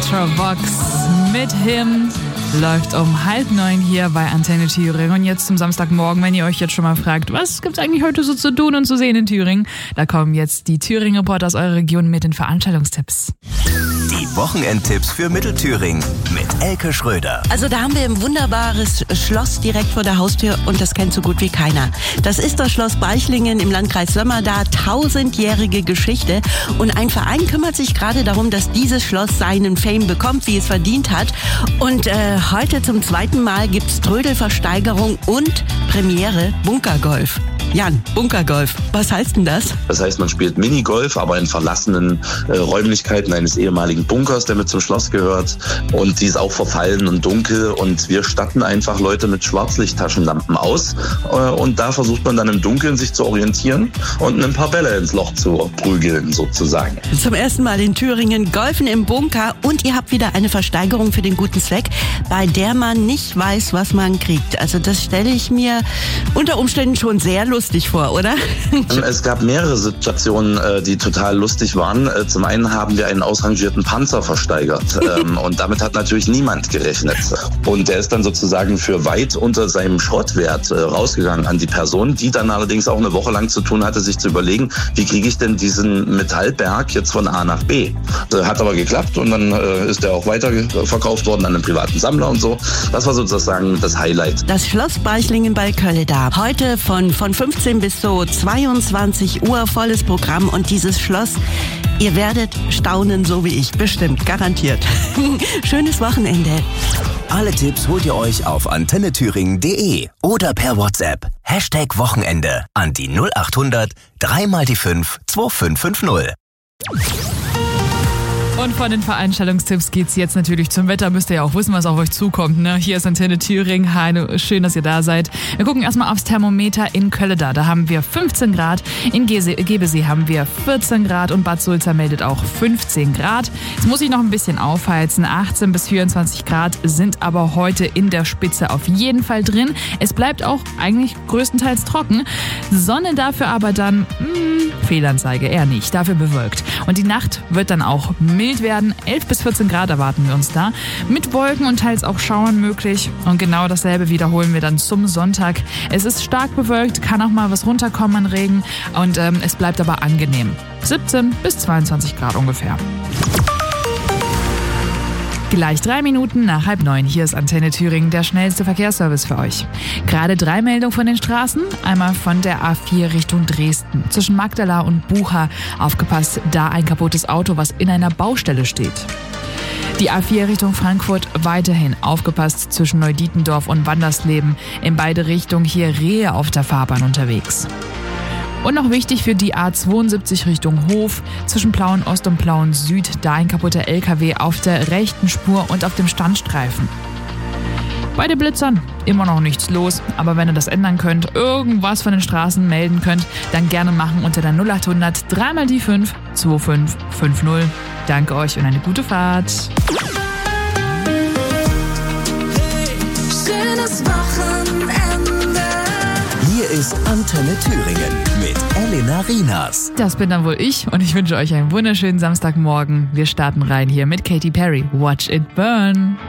Ultravox mit Him läuft um 8:30 hier bei Antenne Thüringen. Und jetzt zum Samstagmorgen, wenn ihr euch jetzt schon mal fragt, was gibt's eigentlich heute so zu tun und zu sehen in Thüringen? Da kommen jetzt die Thüringen-Reporter aus eurer Region mit den Veranstaltungstipps. Die Wochenendtipps für Mittelthüringen mit Elke Schröder. Also da haben wir ein wunderbares Schloss direkt vor der Haustür und das kennt so gut wie keiner. Das ist das Schloss Beichlingen im Landkreis Sömmerda, 1000-jährige Geschichte. Und ein Verein kümmert sich gerade darum, dass dieses Schloss seinen Fame bekommt, wie es verdient hat. Und heute zum zweiten Mal gibt's Trödelversteigerung und Premiere Bunkergolf. Jan, Bunkergolf, was heißt denn das? Das heißt, man spielt Minigolf, aber in verlassenen Räumlichkeiten eines ehemaligen Bunkers, der mit zum Schloss gehört. Und die ist auch verfallen und dunkel. Und wir statten einfach Leute mit Schwarzlichttaschenlampen aus. Und da versucht man dann im Dunkeln sich zu orientieren und ein paar Bälle ins Loch zu prügeln, sozusagen. Zum ersten Mal in Thüringen Golfen im Bunker. Und ihr habt wieder eine Versteigerung für den guten Zweck, bei der man nicht weiß, was man kriegt. Also das stelle ich mir unter Umständen schon sehr lustig vor, oder? Es gab mehrere Situationen, die total lustig waren. Zum einen haben wir einen ausrangierten Panzer versteigert und damit hat natürlich niemand gerechnet. Und der ist dann sozusagen für weit unter seinem Schrottwert rausgegangen an die Person, die dann allerdings auch eine Woche lang zu tun hatte, sich zu überlegen, wie kriege ich denn diesen Metallberg jetzt von A nach B? Hat aber geklappt und dann ist der auch weiterverkauft worden an einen privaten Sammler und so. Das war sozusagen das Highlight. Das Schloss Beichlingen bei Kölleda. Heute von 15 bis so 22 Uhr volles Programm und dieses Schloss, ihr werdet staunen, so wie ich, bestimmt, garantiert. Schönes Wochenende. Alle Tipps holt ihr euch auf antennethüringen.de oder per WhatsApp. #Wochenende an die 0800 3x5 2550. Und von den Veranstaltungstipps geht's jetzt natürlich zum Wetter. Müsst ihr ja auch wissen, was auf euch zukommt, ne? Hier ist Antenne Thüringen. Hallo, schön, dass ihr da seid. Wir gucken erstmal aufs Thermometer in Kölleda. Da haben wir 15 Grad. In Gebesee haben wir 14 Grad und Bad Sulza meldet auch 15 Grad. Jetzt muss ich noch ein bisschen aufheizen. 18 bis 24 Grad sind aber heute in der Spitze auf jeden Fall drin. Es bleibt auch eigentlich größtenteils trocken. Sonne dafür aber dann, Fehlanzeige, eher nicht. Dafür bewölkt. Und die Nacht wird dann auch mild werden. 11 bis 14 Grad erwarten wir uns da. Mit Wolken und teils auch Schauern möglich. Und genau dasselbe wiederholen wir dann zum Sonntag. Es ist stark bewölkt, kann auch mal was runterkommen an Regen. Und es bleibt aber angenehm. 17 bis 22 Grad ungefähr. Gleich 3 Minuten nach 8:30. Hier ist Antenne Thüringen, der schnellste Verkehrsservice für euch. Gerade 3 Meldungen von den Straßen. Einmal von der A4 Richtung Dresden. Zwischen Magdala und Bucha. Aufgepasst, da ein kaputtes Auto, was in einer Baustelle steht. Die A4 Richtung Frankfurt weiterhin aufgepasst zwischen Neudietendorf und Wandersleben. In beide Richtungen hier Rehe auf der Fahrbahn unterwegs. Und noch wichtig für die A72 Richtung Hof, zwischen Plauen Ost und Plauen Süd, da ein kaputter LKW auf der rechten Spur und auf dem Standstreifen. Bei den Blitzern immer noch nichts los, aber wenn ihr das ändern könnt, irgendwas von den Straßen melden könnt, dann gerne machen unter der 0800 3x5 2550. Danke euch und eine gute Fahrt. Schönes Wochenende. Hier ist Antenne Thüringen mit Elena Rinas. Das bin dann wohl ich und ich wünsche euch einen wunderschönen Samstagmorgen. Wir starten rein hier mit Katy Perry. Watch it burn.